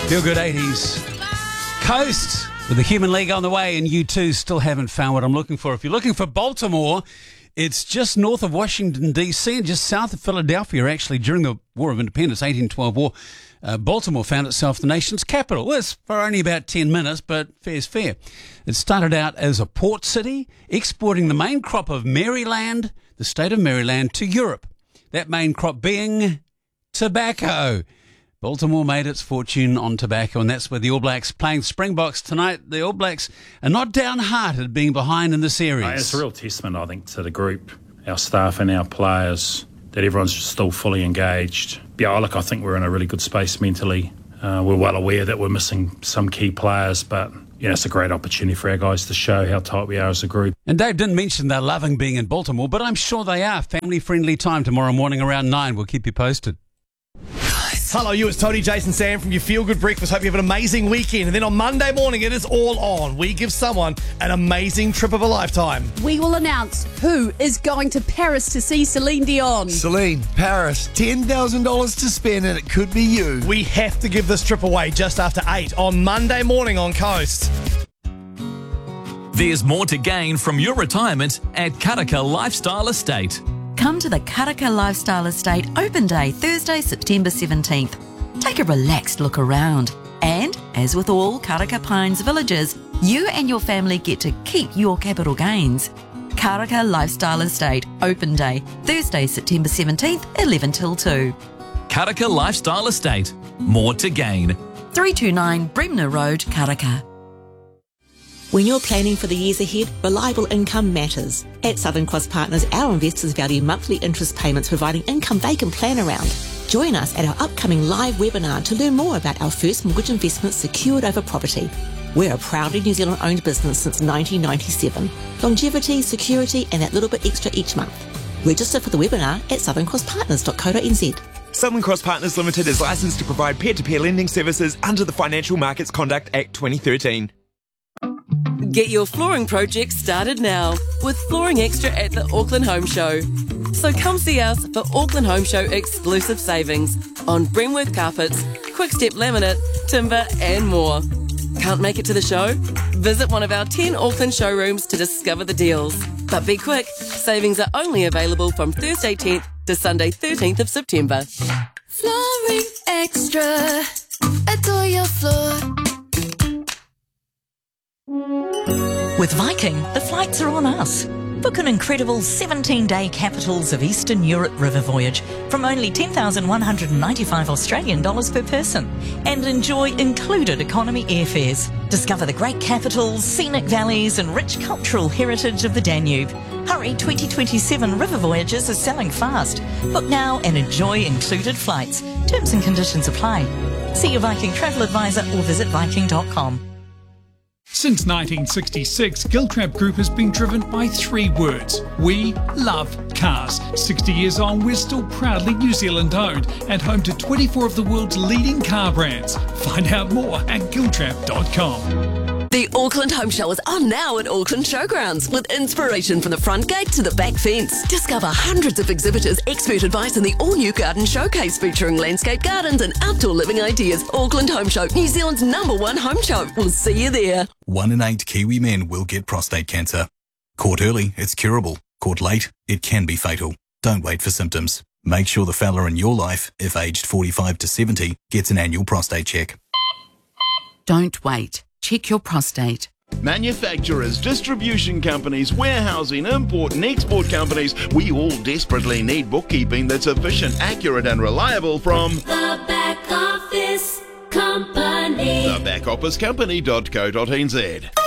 Feel Good 80s. Coast with the Human League on the way, and you too still haven't found what I'm looking for. If you're looking for Baltimore, it's just north of Washington, D.C., and just south of Philadelphia, actually. During the War of Independence, 1812 War, Baltimore found itself the nation's capital. Well, it's for only about 10 minutes, but fair's fair. It started out as a port city, exporting the main crop of Maryland, the state of Maryland, to Europe. That main crop being tobacco. Baltimore made its fortune on tobacco, and that's where the All Blacks playing Springboks tonight. The All Blacks are not downhearted being behind in the series. It's a real testament, I think, to the group, our staff and our players, that everyone's still fully engaged. Yeah, look, I think we're in a really good space mentally. We're well aware that we're missing some key players, but it's a great opportunity for our guys to show how tight we are as a group. And Dave didn't mention they're loving being in Baltimore, but I'm sure they are. Family-friendly time tomorrow morning around 9. We'll keep you posted. Hello, it's Tony, Jason, Sam from your Feel Good Breakfast. Hope you have an amazing weekend. And then on Monday morning, it is all on. We give someone an amazing trip of a lifetime. We will announce who is going to Paris to see Celine Dion. Celine, Paris, $10,000 to spend, and it could be you. We have to give this trip away just after 8 on Monday morning on Coast. There's more to gain from your retirement at Karaka Lifestyle Estate. Come to the Karaka Lifestyle Estate Open Day, Thursday, September 17th. Take a relaxed look around. And, as with all Karaka Pines villages, you and your family get to keep your capital gains. Karaka Lifestyle Estate Open Day, Thursday, September 17th, 11 till 2. Karaka Lifestyle Estate. More to gain. 329 Bremner Road, Karaka. When you're planning for the years ahead, reliable income matters. At Southern Cross Partners, our investors value monthly interest payments, providing income they can plan around. Join us at our upcoming live webinar to learn more about our first mortgage investment secured over property. We're a proudly New Zealand-owned business since 1997. Longevity, security, and that little bit extra each month. Register for the webinar at southerncrosspartners.co.nz. Southern Cross Partners Limited is licensed to provide peer-to-peer lending services under the Financial Markets Conduct Act 2013. Get your flooring project started now with Flooring Extra at the Auckland Home Show. So come see us for Auckland Home Show exclusive savings on Bremworth carpets, Quickstep laminate, timber and more. Can't make it to the show? Visit one of our 10 Auckland showrooms to discover the deals. But be quick, savings are only available from Thursday 10th to Sunday 13th of September. Flooring Extra, adore your floor. With Viking, the flights are on us. Book an incredible 17-day Capitals of Eastern Europe river voyage from only $10,195 Australian dollars per person and enjoy included economy airfares. Discover the great capitals, scenic valleys and rich cultural heritage of the Danube. Hurry, 2027 river voyages are selling fast. Book now and enjoy included flights. Terms and conditions apply. See your Viking travel advisor or visit viking.com. Since 1966, Giltrap Group has been driven by 3 words. We love cars. 60 years on, we're still proudly New Zealand owned and home to 24 of the world's leading car brands. Find out more at giltrap.com. The Auckland Home Show is on now at Auckland Showgrounds with inspiration from the front gate to the back fence. Discover hundreds of exhibitors, expert advice and the all-new garden showcase featuring landscape gardens and outdoor living ideas. Auckland Home Show, New Zealand's #1 home show. We'll see you there. 1 in 8 Kiwi men will get prostate cancer. Caught early, it's curable. Caught late, it can be fatal. Don't wait for symptoms. Make sure the fella in your life, if aged 45 to 70, gets an annual prostate check. Don't wait. Check your prostate. Manufacturers, distribution companies, warehousing, import and export companies, we all desperately need bookkeeping that's efficient, accurate and reliable from The Back Office Company. thebackofficecompany.co.nz.